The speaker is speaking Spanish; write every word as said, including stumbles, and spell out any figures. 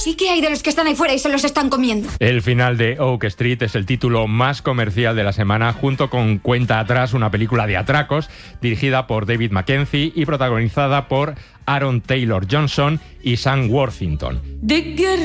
Sí que hay de los que están ahí fuera y se los están comiendo. El final de Oak Street es el título más comercial de la semana, junto con Cuenta Atrás, una película de atracos dirigida por David Mackenzie y protagonizada por Aaron Taylor Johnson y Sam Worthington.